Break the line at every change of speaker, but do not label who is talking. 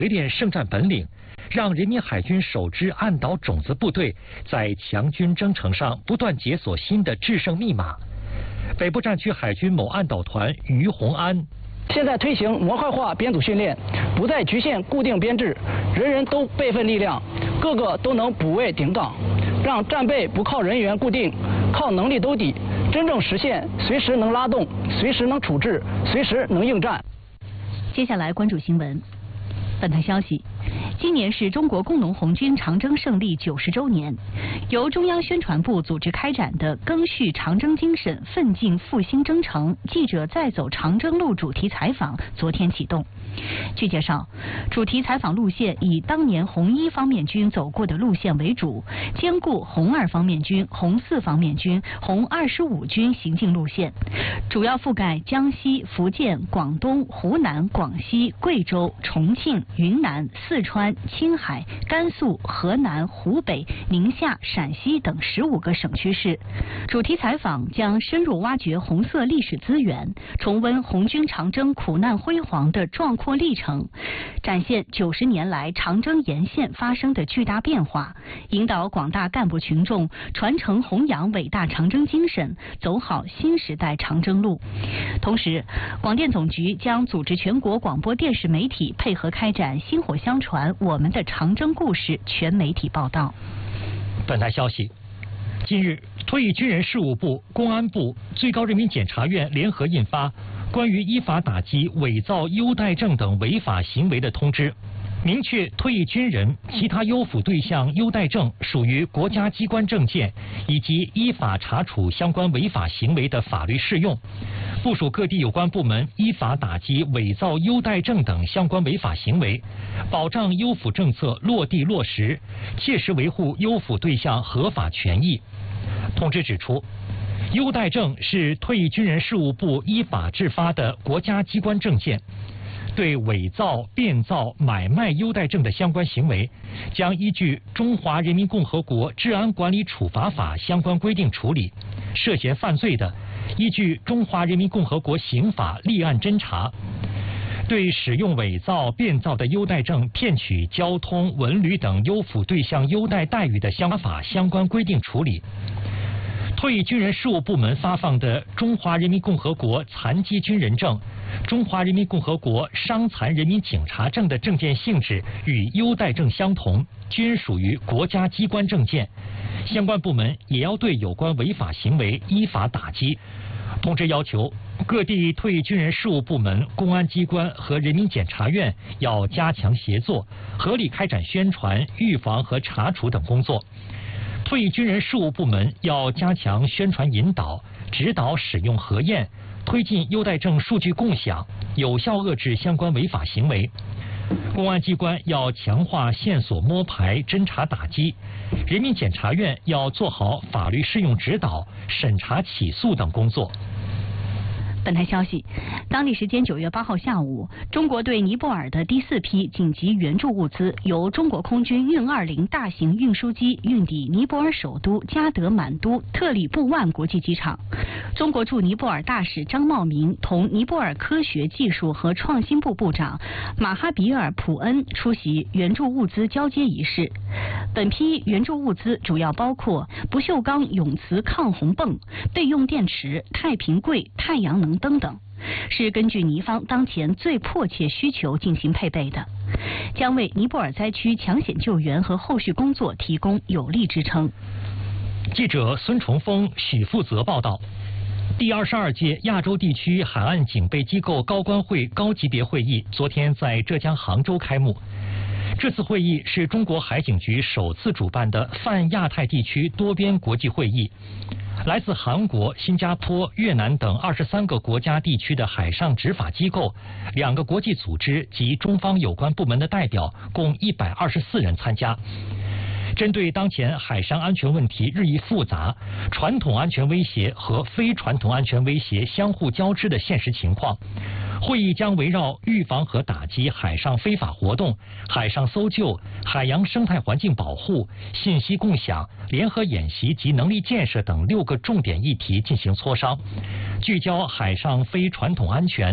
锤炼圣战本领，让人民海军首支岸岛种子部队在强军征程上不断解锁新的制胜密码。北部战区海军某岸岛团于洪安。
现在推行模块化编组训练，不再局限固定编制，人人都备份力量，个个都能补位顶岗，让战备不靠人员固定，靠能力兜底，真正实现随时能拉动、随时能处置、随时能应战。
接下来关注新闻。本台消息，今年是中国工农红军长征胜利90周年，由中央宣传部组织开展的赓续长征精神，奋进复兴征程记者再走长征路主题采访昨天启动。据介绍，主题采访路线以当年红1方面军走过的路线为主，兼顾红2方面军、红4方面军、红25军行进路线，主要覆盖江西、福建、广东、湖南、广西、贵州、重庆、云南、四川、青海、甘肃、河南、湖北、宁夏、陕西等15个省区市。主题采访将深入挖掘红色历史资源，重温红军长征苦难辉煌的壮阔历程，展现90年来长征沿线发生的巨大变化，引导广大干部群众传承弘扬伟大长征精神，走好新时代长征路。同时，广电总局将组织全国广播电视媒体配合开展薪火相传我们的长征故事全媒体报道。
本台消息，近日，退役军人事务部、公安部、最高人民检察院联合印发关于依法打击伪造优待证等违法行为的通知，明确退役军人、其他优抚对象优待证属于国家机关证件，以及依法查处相关违法行为的法律适用，部署各地有关部门依法打击伪造优待证等相关违法行为，保障优抚政策落地落实，切实维护优抚对象合法权益。通知指出，优待证是退役军人事务部依法制发的国家机关证件，对伪造、变造、买卖优待证的相关行为，将依据《中华人民共和国治安管理处罚法》相关规定处理，涉嫌犯罪的，依据《中华人民共和国刑法》立案侦查。对使用伪造、变造的优待证骗取交通、文旅等优抚对象优待待遇的相关法相关规定处理。退役军人事务部门发放的中华人民共和国残疾军人证、中华人民共和国伤残人民警察证的证件性质与优待证相同，均属于国家机关证件，相关部门也要对有关违法行为依法打击。通知要求，各地退役军人事务部门、公安机关和人民检察院要加强协作，合理开展宣传、预防和查处等工作。退役军人事务部门要加强宣传引导，指导使用核验，推进优待证数据共享，有效遏制相关违法行为。公安机关要强化线索摸排、侦查打击，人民检察院要做好法律适用指导、审查起诉等工作。
本台消息，当地时间9月8号下午，中国对尼泊尔的第4批紧急援助物资由中国空军运20大型运输机运抵尼泊尔首都加德满都特里布万国际机场。中国驻尼泊尔大使张茂明同尼泊尔科学技术和创新部部长马哈比尔·普恩出席援助物资交接仪式。本批援助物资主要包括不锈钢永磁抗洪泵、备用电池、太平柜、太阳能灯等，是根据尼方当前最迫切需求进行配备的，将为尼泊尔灾区抢险救援和后续工作提供有力支撑。
记者孙崇峰、许负责报道。第22届亚洲地区海岸警备机构高官会高级别会议昨天在浙江杭州开幕。这次会议是中国海警局首次主办的泛亚太地区多边国际会议。来自韩国、新加坡、越南等23个国家地区的海上执法机构、2个国际组织及中方有关部门的代表共124人参加。针对当前海上安全问题日益复杂，传统安全威胁和非传统安全威胁相互交织的现实情况，会议将围绕预防和打击海上非法活动、海上搜救、海洋生态环境保护、信息共享、联合演习及能力建设等6个重点议题进行磋商，聚焦海上非传统安全、